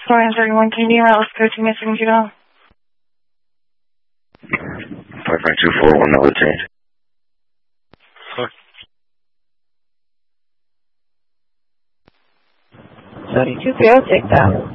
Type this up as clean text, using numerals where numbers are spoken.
431 Candy Route, let's go to missing Judah. 59241, that would change. 72 I'll take that.